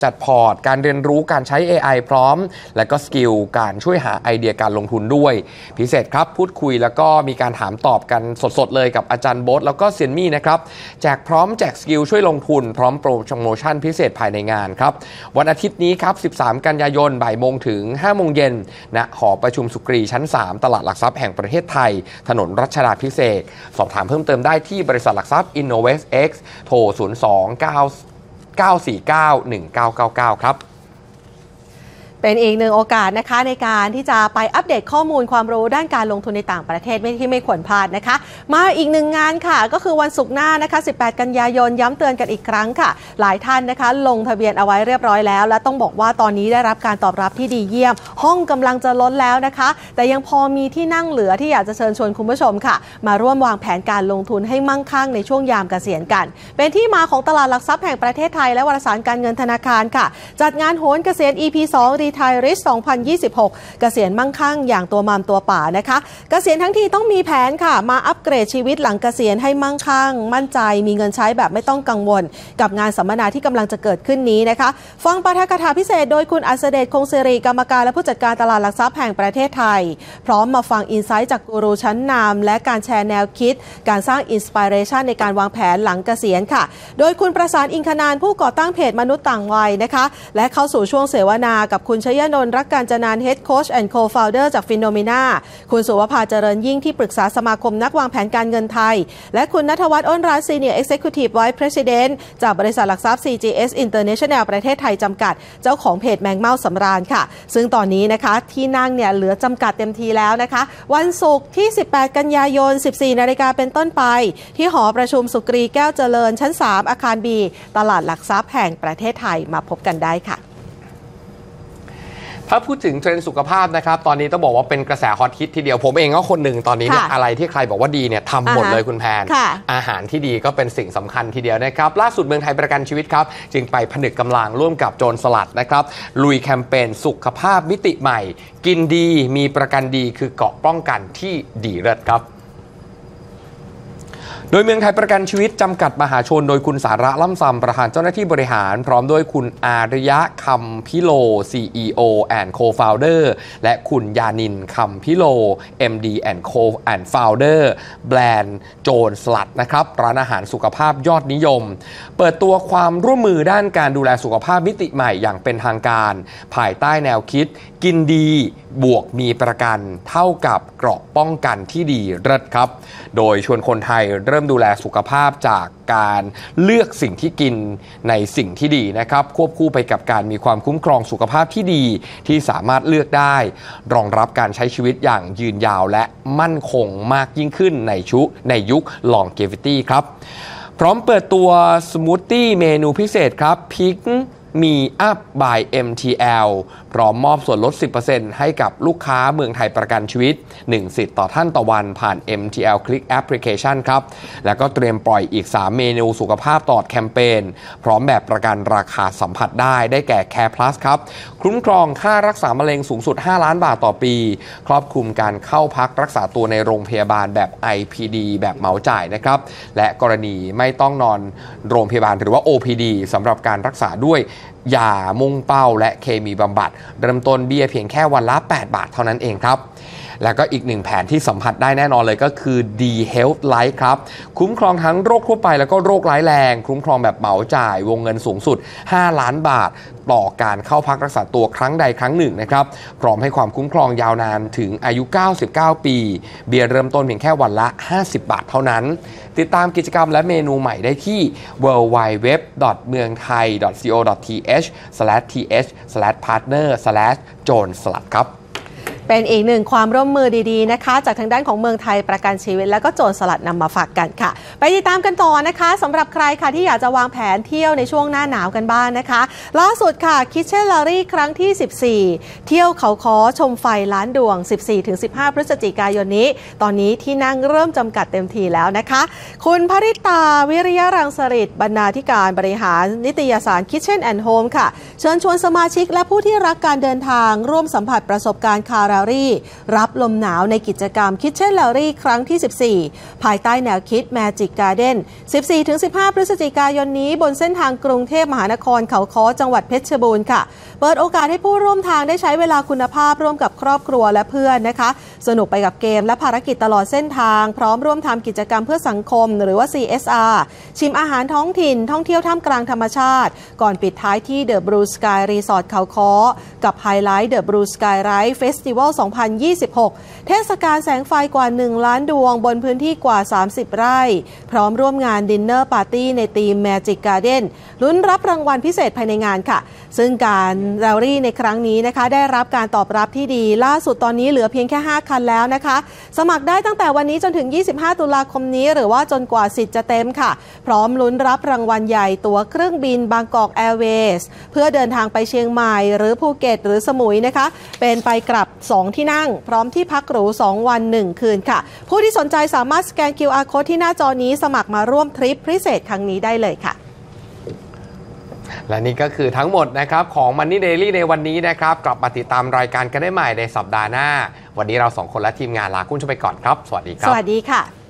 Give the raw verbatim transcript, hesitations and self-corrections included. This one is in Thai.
จัดพอร์ตการเรียนรู้การใช้ เอ ไอ พร้อมและก็สกิลการช่วยหาไอเดียการลงทุนด้วยพิเศษครับพูดคุยแล้วก็มีการถามตอบกันสดๆเลยกับอาจารย์โบ๊ทแล้วก็เซียนมี่นะครับแจกพร้อมแจกสกิลช่วยลงทุนพร้อมโปรโมชั่นพิเศษภายในงานครับวันอาทิตย์นี้ครับสิบสามกันยายนบ่ายโมงถึงห้าโมงเย็นณหอประชุมสุกรีชั้นสามตลาดหลักทรัพย์แห่งประเทศไทยถนนรัชดาภิเษกสอบถามเพิ่มเติมได้ที่บริษัทหลักทรัพย์ InnovestX โทรศูนย์ สอง เก้า เก้า สี่ เก้า หนึ่ง เก้า เก้า เก้าครับเป็นอีกหนึ่งโอกาสนะคะในการที่จะไปอัปเดตข้อมูลความรู้ด้านการลงทุนในต่างประเทศไม่ที่ไม่ควรพลาดนะคะมาอีกหนึ่งงานค่ะก็คือวันศุกร์หน้านะคะสิบแปดกันยายนย้ำเตือนกันอีกครั้งค่ะหลายท่านนะคะลงทะเบียนเอาไว้เรียบร้อยแล้วและต้องบอกว่าตอนนี้ได้รับการตอบรับที่ดีเยี่ยมห้องกำลังจะล้นแล้วนะคะแต่ยังพอมีที่นั่งเหลือที่อยากจะเชิญชวนคุณผู้ชมค่ะมาร่วมวางแผนการลงทุนให้มั่งคั่งในช่วงยามเกษียณกันเป็นที่มาของตลาดหลักทรัพย์แห่งประเทศไทยและวารสารการเงินธนาคารค่ะจัดงานโหนเกษียณ อี พี สอง Retirement สองพันยี่สิบหก เกษียณมั่งคั่งอย่างตัวมามตัวป่านะคะเกษียณทั้งทีต้องมีแผนค่ะมาอัปเกรดชีวิตหลังเกษียณให้มั่งคั่งมั่นใจมีเงินใช้แบบไม่ต้องกังวลกับงานสัมมนาที่กำลังจะเกิดขึ้นนี้นะคะฟังปาฐกถาพิเศษโดยคุณอัศเดชคงศิริกรรมการและผู้จัดการตลาดหลักทรัพย์แห่งประเทศไทยพร้อมมาฟังอินไซต์จากกูรูชั้นนำและการแชร์แนวคิดการสร้างอินสปิเรชันในการวางแผนหลังเกษียณค่ะโดยคุณประสานอิงคนานผู้ก่อตั้งเพจมนุษย์ต่างวัยนะคะและเข้าสู่ช่วงเสวนากับคุณชยนนท์รักการจนาน Head Coach and Co-founder จาก Phenomena คุณสุวภาเจริญยิ่งที่ปรึกษาสมาคมนักวางแผนการเงินไทยและคุณณัฐวัฒน์อ้นรัตน์ Senior Executive Vice President จากบริษัทหลักทรัพย์ ซี จี เอส International ประเทศไทยจำกัดเจ้าของเพจแมงเม่าสำราญค่ะซึ่งตอนนี้นะคะที่นั่งเนี่ยเหลือจำกัดเต็มทีแล้วนะคะวันศุกร์ที่สิบแปดกันยายน สิบสี่นาฬิกาเป็นต้นไปที่หอประชุมสุกรีแก้วเจริญชั้นสามอาคาร B ตลาดหลักทรัพย์แห่งประเทศไทยมาพบกันได้ค่ะถ้าพูดถึงเทรนด์สุขภาพนะครับตอนนี้ต้องบอกว่าเป็นกระแสฮอตฮิตทีเดียวผมเองก็คนหนึ่งตอนนี้เนี่ยอะไรที่ใครบอกว่าดีเนี่ยทำหมดเลยคุณแพนอาหารที่ดีก็เป็นสิ่งสำคัญทีเดียวนะครับล่าสุดเมืองไทยประกันชีวิตครับจึงไปผนึกกำลังร่วมกับโจรสลัดนะครับลุยแคมเปญสุขภาพมิติใหม่กินดีมีประกันดีคือเกราะป้องกันที่ดีเลิศครับโดยเมืองไทยประกันชีวิตจำกัดมหาชนโดยคุณสาระล่ำซำประธานเจ้าหน้าที่บริหารพร้อมด้วยคุณอารยะคำพิโล ซี อี โอ and Co-founder และคุณยานินคำพิโล เอ็ม ดี and Co and Founder แบรนด์โจรสลัดนะครับร้านอาหารสุขภาพยอดนิยมเปิดตัวความร่วมมือด้านการดูแลสุขภาพมิติใหม่อย่างเป็นทางการภายใต้แนวคิดกินดีบวกมีประกันเท่ากับเกราะป้องกันที่ดีเลิศครับโดยชวนคนไทยเริ่มดูแลสุขภาพจากการเลือกสิ่งที่กินในสิ่งที่ดีนะครับควบคู่ไปกับการมีความคุ้มครองสุขภาพที่ดีที่สามารถเลือกได้รองรับการใช้ชีวิตอย่างยืนยาวและมั่นคงมากยิ่งขึ้นในชุในยุค longevity ครับพร้อมเปิดตัวสมูทตี้เมนูพิเศษครับพิกมีอัพ by เอ็ม ที แอล พร้อมมอบส่วนลด สิบเปอร์เซ็นต์ ให้กับลูกค้าเมืองไทยประกันชีวิตหนึ่งสิทธิ์ต่อท่านต่อวันผ่าน เอ็ม ที แอล Click Application ครับแล้วก็เตรียมปล่อยอีกสามเมนูสุขภาพตลอดแคมเปญพร้อมแบบประกันราคาสัมผัสได้ได้แก่ Care Plus ครับคุ้มครองค่ารักษามะเร็งสูงสุดห้าล้านบาทต่อปีครอบคลุมการเข้าพักรักษาตัวในโรงพยาบาลแบบ ไอ พี ดี แบบเหมาจ่ายนะครับและกรณีไม่ต้องนอนโรงพยาบาลหรือว่า โอ พี ดี สำหรับการรักษาด้วยยามุ่งเป้าและเคมีบำบัดเริ่มต้นเบี้ยเพียงแค่วันละแปดบาทเท่านั้นเองครับแล้วก็อีกหนึ่งแผนที่สัมผัสได้แน่นอนเลยก็คือ D Health Life ครับคุ้มครองทั้งโรคทั่วไปแล้วก็โรคร้ายแรงคุ้มครองแบบเหมาจ่ายวงเงินสูงสุดห้าล้านบาทต่อการเข้าพักรักษาตัวครั้งใดครั้งหนึ่งนะครับพร้อมให้ความคุ้มครองยาวนานถึงอายุเก้าสิบเก้าปีเบี้ยเริ่มต้นเพียงแค่วันละห้าสิบบาทเท่านั้นติดตามกิจกรรมและเมนูใหม่ได้ที่ ดับเบิลยู ดับเบิลยู ดับเบิลยู ดอท เมืองไทย ดอท ซี โอ ดอท ที เอช สแลช ที เอช สแลช พาร์ทเนอร์ สแลช โจรสลัดครับเป็นอีกหนึ่งความร่วมมือดีๆนะคะจากทางด้านของเมืองไทยประกันชีวิตและก็โจรสลัดนำมาฝากกันค่ะไปติดตามกันต่อนะคะสำหรับใครค่ะที่อยากจะวางแผนเที่ยวในช่วงหน้าหนาวกันบ้าง น, นะคะล่าสุดค่ะคิทเช่นลารี่ครั้งที่สิบสี่เที่ยวเขาค้อชมไฟล้านดวง สิบสี่ถึงสิบห้า พฤศจิกายนนี้ตอนนี้ที่นั่งเริ่มจำกัดเต็มทีแล้วนะคะคุณภริตาวิริยรังสฤษดิ์บรรณาธิการบริหารนิตยสาร Kitchen and Home ค่ะเชิญชวนสมาชิกและผู้ที่รักการเดินทางร่วมสัมผัสประสบการณ์คา Rally รับลมหนาวในกิจกรรม Kitchen Rally ครั้งที่ สิบสี่ ภายใต้แนวคิด Magic Garden สิบสี่ถึงสิบห้า พฤศจิกายนนี้บนเส้นทางกรุงเทพมหานครเขาค้อจังหวัดเพชรบูรณ์ค่ะเปิดโอกาสให้ผู้ร่วมทางได้ใช้เวลาคุณภาพร่วมกับครอบครัวและเพื่อนนะคะสนุกไปกับเกมและภารกิจตลอดเส้นทางพร้อมร่วมทำกิจกรรมเพื่อสังคมหรือว่า ซี เอส อาร์ ชิมอาหารท้องถิ่นท่องเที่ยวท่ามกลางธรรมชาติก่อนปิดท้ายที่ The Blue Sky Resort เขาค้อกับไฮไลท์ The Blue Sky Ride Festival สองพันยี่สิบหก เทศกาลแสงไฟกว่า หนึ่ง ล้านดวงบนพื้นที่กว่า สามสิบ ไร่พร้อมร่วมงานดินเนอร์ปาร์ตี้ในธีม Magic Garden ลุ้นรับรางวัลพิเศษภายในงานค่ะซึ่งการแรลลี่ในครั้งนี้นะคะได้รับการตอบรับที่ดีล่าสุดตอนนี้เหลือเพียงแค่ห้าคันแล้วนะคะสมัครได้ตั้งแต่วันนี้จนถึงยี่สิบห้าตุลาคมนี้หรือว่าจนกว่าสิทธิ์จะเต็มค่ะพร้อมลุ้นรับรางวัลใหญ่ตั๋วเครื่องบินบางกอกแอร์เวย์สเพื่อเดินทางไปเชียงใหม่หรือภูเก็ตหรือสมุยนะคะเป็นไปกลับสองที่นั่งพร้อมที่พักหรูสองวันหนึ่งคืนค่ะผู้ที่สนใจสามารถสแกน คิว อาร์ Code ที่หน้าจอนี้สมัครมาร่วมทริปพิเศษครั้งนี้ได้เลยค่ะและนี่ก็คือทั้งหมดนะครับของ Money Daily ในวันนี้นะครับกลับมาติดตามรายการกันได้ใหม่ในสัปดาห์หน้าวันนี้เราสองคนและทีมงานลาคุณผู้ชมไปก่อนครับสวัสดีครับสวัสดีค่ะ